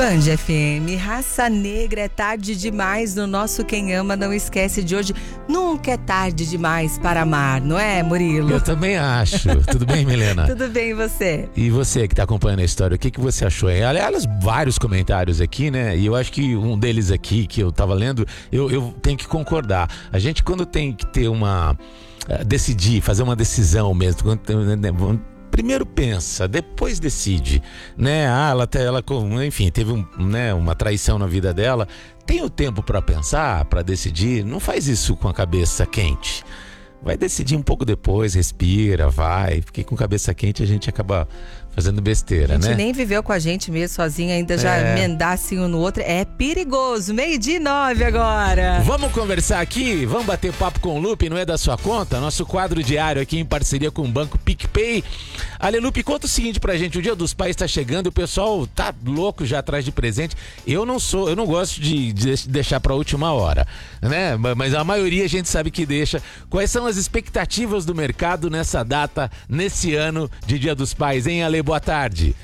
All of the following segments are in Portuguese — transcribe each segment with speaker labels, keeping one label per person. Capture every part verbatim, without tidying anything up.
Speaker 1: Band F M, Raça Negra, é tarde demais no nosso Quem Ama Não Esquece de hoje. Nunca é tarde demais para amar, não é, Murilo?
Speaker 2: Eu também acho. Tudo bem, Milena?
Speaker 1: Tudo bem, e você?
Speaker 2: E você que está acompanhando a história, o que, que você achou? Aliás, vários comentários aqui, né? E eu acho que um deles aqui que eu estava lendo, eu, eu tenho que concordar. A gente, quando tem que ter uma... Uh, decidir, fazer uma decisão mesmo, quando tem, né, primeiro pensa, depois decide, né? Ah, ela, ela enfim, teve um, né, uma traição na vida dela. Tem o tempo para pensar, para decidir. Não faz isso com a cabeça quente. Vai decidir um pouco depois, respira, vai. Porque com cabeça quente a gente acaba fazendo besteira, né?
Speaker 1: A gente né? nem viveu com a gente mesmo sozinha, ainda já é. emendar assim um no outro. É perigoso. Meio-dia e nove agora.
Speaker 2: Vamos conversar aqui? Vamos bater papo com o Lupe, não é da sua conta? Nosso quadro diário aqui em parceria com o Banco PicPay. Ale, Lupe, conta o seguinte pra gente. O Dia dos Pais tá chegando e o pessoal tá louco já atrás de presente. Eu não sou, eu não gosto de, de deixar pra última hora, né? Mas a maioria a gente sabe que deixa. Quais são as expectativas do mercado nessa data, nesse ano de Dia dos Pais, hein, Ale? Boa tarde.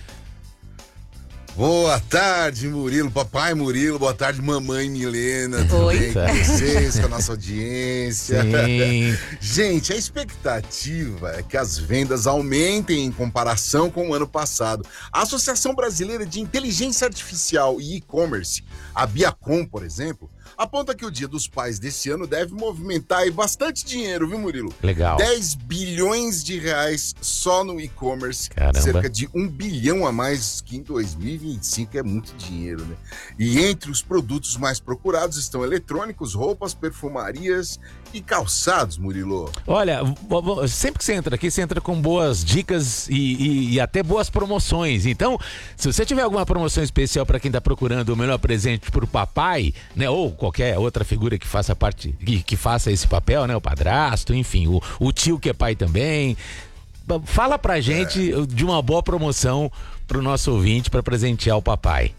Speaker 3: Boa tarde, Murilo, papai Murilo, boa tarde, mamãe Milena, tudo
Speaker 1: Oi.
Speaker 3: bem com vocês, com a nossa audiência?
Speaker 2: Sim.
Speaker 3: Gente, a expectativa é que as vendas aumentem em comparação com o ano passado. A Associação Brasileira de Inteligência Artificial e E-Commerce, a Biacom, por exemplo, aponta que o Dia dos Pais desse ano deve movimentar aí bastante dinheiro, viu, Murilo?
Speaker 2: Legal.
Speaker 3: dez bilhões de reais só no e-commerce.
Speaker 2: Caramba.
Speaker 3: Cerca de um bilhão a mais que em dois mil e vinte e cinco, é muito dinheiro, né? E entre os produtos mais procurados estão eletrônicos, roupas, perfumarias e calçados, Murilo.
Speaker 2: Olha, sempre que você entra aqui, você entra com boas dicas e, e, e até boas promoções. Então, se você tiver alguma promoção especial para quem está procurando o melhor presente para o papai, né, ou qualquer outra figura que faça parte, que, que faça esse papel, né, o padrasto, enfim, o, o tio que é pai também, fala pra gente é. de uma boa promoção pro nosso ouvinte para presentear o papai.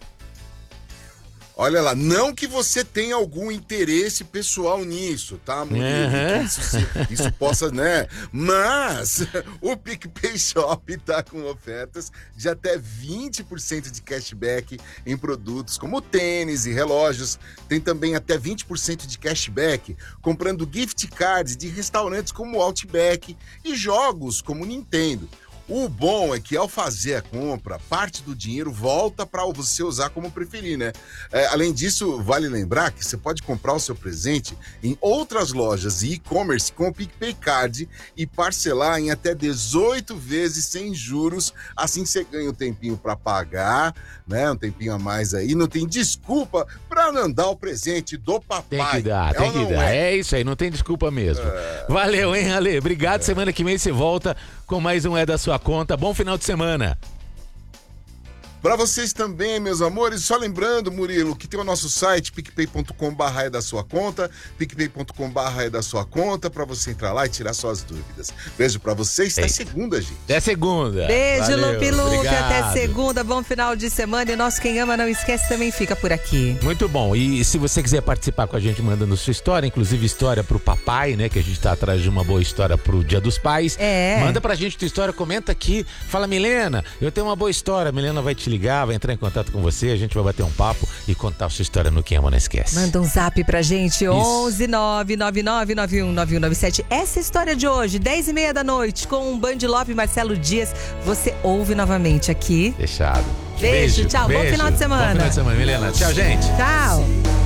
Speaker 3: Olha lá, não que você tenha algum interesse pessoal nisso, tá, Murilo?
Speaker 2: Uhum.
Speaker 3: Isso, isso possa, né? Mas o PicPay Shop tá com ofertas de até vinte por cento de cashback em produtos como tênis e relógios. Tem também até vinte por cento de cashback comprando gift cards de restaurantes como Outback e jogos como Nintendo. O bom é que ao fazer a compra, parte do dinheiro volta para você usar como preferir, né? É, além disso, vale lembrar que você pode comprar o seu presente em outras lojas e e-commerce com o PicPay Card e parcelar em até dezoito vezes sem juros. Assim você ganha um tempinho para pagar, né? Um tempinho a mais aí. Não tem desculpa para não dar o presente do papai.
Speaker 2: Tem que dar,
Speaker 3: é
Speaker 2: tem que dar.
Speaker 3: É?
Speaker 2: é isso aí, não tem desculpa mesmo.
Speaker 3: É...
Speaker 2: Valeu, hein, Ale? Obrigado. É. Semana que vem você volta com mais um É da Sua Conta. Bom final de semana.
Speaker 3: Para vocês também, meus amores, só lembrando, Murilo, que tem o nosso site, picpay ponto com barra é da sua conta, picpay ponto com barra é da sua conta, para você entrar lá e tirar suas dúvidas. Beijo para vocês, até segunda, gente.
Speaker 2: Até segunda.
Speaker 1: Beijo,
Speaker 2: Valeu.
Speaker 1: Lupe Lupe,
Speaker 2: Obrigado.
Speaker 1: até segunda, bom final de semana e nosso Quem Ama Não Esquece também fica por aqui.
Speaker 2: Muito bom, e se você quiser participar com a gente mandando sua história, inclusive história pro papai, né, que a gente tá atrás de uma boa história pro Dia dos Pais,
Speaker 1: é.
Speaker 2: manda pra gente tua história, comenta aqui, fala, Milena, eu tenho uma boa história, a Milena vai te ligar, vai entrar em contato com você, a gente vai bater um papo e contar a sua história no Quem Ama Não Esquece.
Speaker 1: Manda um zap pra gente, onze nove nove nove nove um nove um nove sete. Essa história de hoje, dez e meia da noite, com o Band Love Marcelo Dias, você ouve novamente aqui.
Speaker 2: Fechado.
Speaker 1: Beijo,
Speaker 2: Beijo
Speaker 1: tchau,
Speaker 2: beijo.
Speaker 1: Bom final de semana.
Speaker 2: Bom final de semana, Milena. Tchau, gente.
Speaker 1: Tchau.